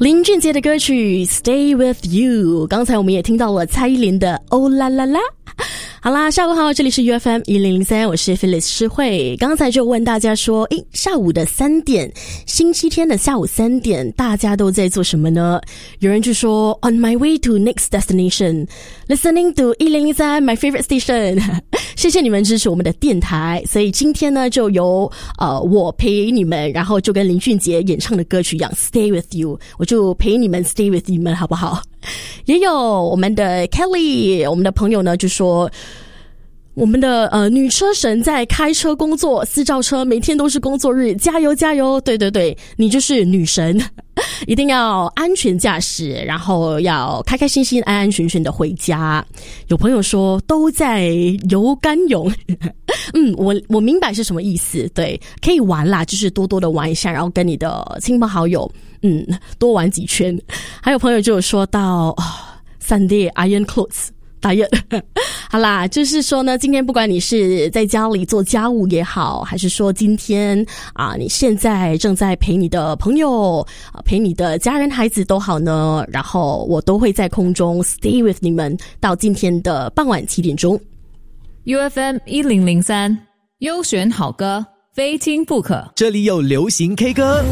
林俊杰的歌曲 Stay With You， 刚才我们也听到了蔡依林的哦啦啦啦。好啦，下午好，这里是 UFM 1003，我是 Phyllis 诗慧。刚才就问大家说，下午的3点，星期天的下午3点，大家都在做什么呢？有人就说 On my way to next destination, listening to 1003 my favorite station 谢谢你们支持我们的电台，所以今天呢就由我陪你们，然后就跟林俊杰演唱的歌曲一样 Stay With You， 我就陪你们 Stay With 你们好不好？也有我们的 Kelly， 我们的朋友呢就说我们的女车神在开车工作，私照车每天都是工作日，加油加油！对对对，你就是女神，一定要安全驾驶，然后要开开心心、安安全全的回家。有朋友说都在游干泳，我明白是什么意思，对，可以玩啦，就是多多的玩一下，然后跟你的亲朋好友，多玩几圈。还有朋友就有说到Sunday iron clothes。打野好啦，就是说呢，今天不管你是在家里做家务也好，还是说今天你现在正在陪你的朋友陪你的家人孩子都好呢，然后我都会在空中 stay with 你们到今天的傍晚7点钟。 UFM 1003优选好歌，非听不可。 这里有流行 K 歌，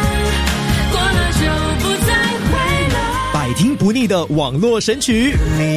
百听不腻的网络神曲，